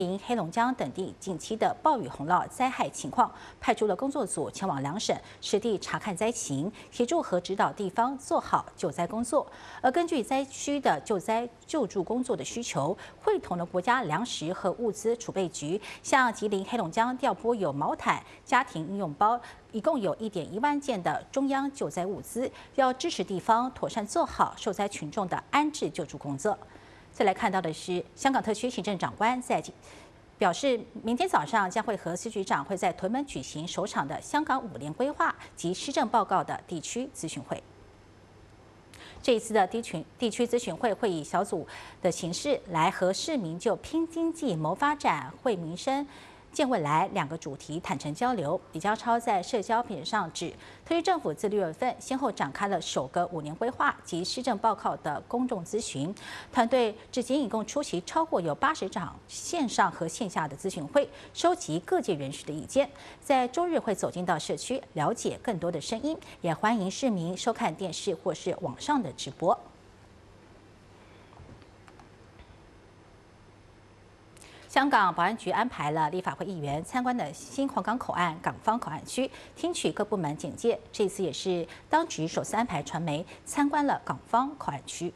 因黑龙江等地近期的暴雨洪涝灾害情况，派出了工作组前往两省实地查看灾情，协助和指导地方做好救灾工作。而根据灾区的救灾救助工作的需求，会同了国家粮食和物资储备局向吉林、黑龙江调拨有毛毯、家庭应用包。一共有1.1万件的中央救灾物资，要支持地方妥善做好受灾群众的安置救助工作。再来看到的是，香港特区行政长官在表示，明天早上将会和司局长会在屯门举行首场的香港5年规划及施政报告的地区咨询会。这一次的地区咨询会会以小组的形式来和市民就拼经济、谋发展、惠民生、建未来2个主题坦诚交流。李家超在社交平台上指，特区政府自6月份先后展开了首个5年规划及施政报告的公众咨询，团队至今一共出席超过有80场线上和线下的咨询会，收集各界人士的意见。在周日会走进到社区，了解更多的声音，也欢迎市民收看电视或是网上的直播。香港保安局安排了立法会议员参观的新皇岗口岸港方口岸区，听取各部门简介。这次也是当局首次安排传媒参观了港方口岸區。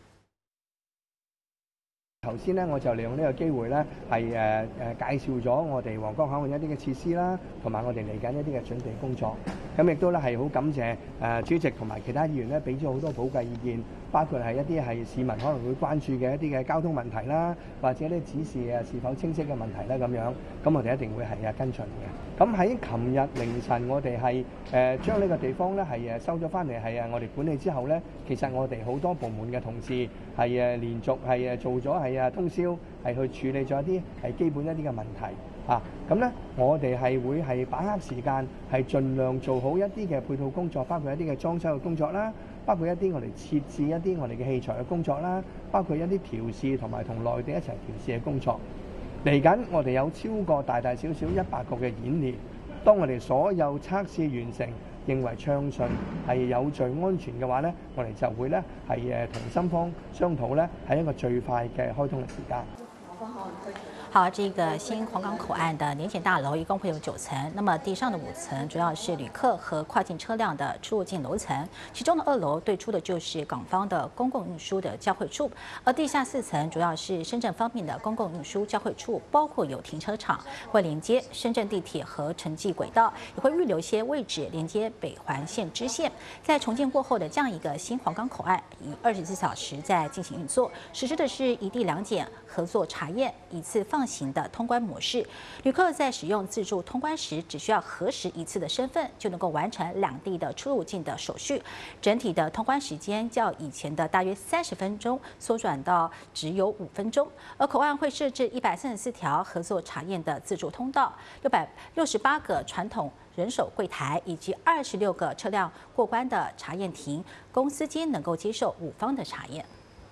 頭先咧，我就利用呢個機會咧，係介紹咗我哋皇崗口岸一啲嘅設施啦，同埋我哋嚟緊一啲嘅準備工作。咁亦都咧係好感謝主席同埋其他議員咧，俾咗好多寶貴意見，包括係一啲係市民可能會關注嘅一啲嘅交通問題啦，或者啲指示是否清晰嘅問題啦咁樣。咁我哋一定會係跟進嘅。咁喺琴日凌晨，我哋係將呢個地方咧係收咗翻嚟，係我哋管理之後咧，其實我哋好多部門嘅同事係連續係做咗係通宵係去處理咗一啲係基本一啲嘅問題啊。咁咧，我哋係會係把握時間，係盡量做好一啲嘅配套工作，包括一啲嘅裝修嘅工作啦，包括一啲我哋設置一啲我哋嘅器材嘅工作啦，包括一啲調試同埋同內地一齊調試嘅工作。嚟緊我哋有超過大大小小100個嘅演練，當我哋所有測試完成，認為暢順係有序安全嘅話咧，我哋就會咧係同深方商討咧係一個最快嘅開通嘅時間。 好，这个新皇岗口岸的年检大楼一共会有9层，那么地上的5层主要是旅客和跨境车辆的出入境楼层，其中的2楼对出的就是港方的公共运输的交汇处，而地下4层主要是深圳方面的公共运输交汇处，包括有停车场，会连接深圳地铁和城际轨道，也会预留一些位置连接北环线支线。在重建过后的这样一个新皇岗口岸，以24小时在进行运作，实施的是一地两检、合作查验、一次放行的通关模式。旅客在使用自助通关时，只需要核实1次的身份，就能够完成2地的出入境的手续。整体的通关时间较以前的大约30分钟缩短到只有5分钟。而口岸会设置134条合作查验的自助通道，668个传统人手柜台，以及26个车辆过关的查验亭，供司机能够接受5方的查验。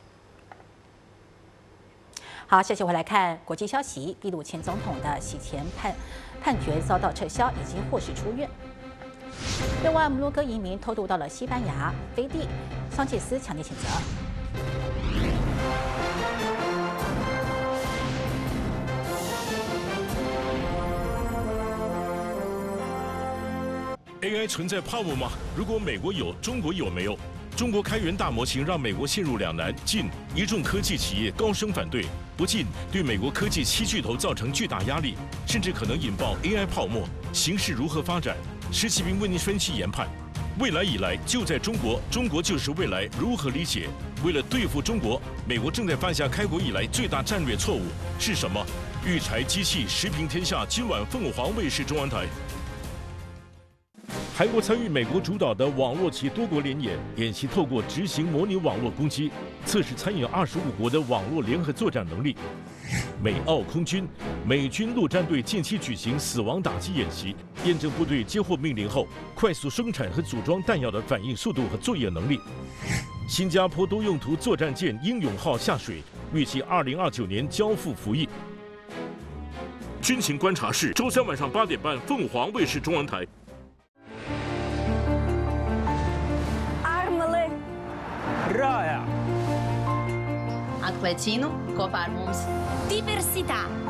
好，下期我来看国际消息。秘鲁前总统的洗钱判决遭到撤销，已经获释出院。另外，摩洛哥移民偷渡到了西班牙飞地，桑切斯强烈谴责。 AI 存在泡沫吗？如果美国有，中国有没有？中国开源大模型让美国陷入两难：进，一众科技企业高声反对；不进，对美国科技7巨头造成巨大压力，甚至可能引爆 AI 泡沫。形势如何发展？石启明为您分析研判。未来以来就在中国，中国就是未来。如何理解？为了对付中国，美国正在犯下开国以来最大战略错误是什么？育才机器时评天下，今晚凤凰卫视中文台。韩国参与美国主导的网络及多国联演，演习透过执行模拟网络攻击，测试参与25国的网络联合作战能力。美澳空军、美军陆战队近期举行死亡打击演习，验证部队接获命令后快速生产和组装弹药的反应速度和作业能力。新加坡多用途作战舰英勇号下水，预计2029年交付服役。军情观察室，周3晚上8点半，凤凰卫视中文台。 Atklēķinu kopā ar mums. Diversitā!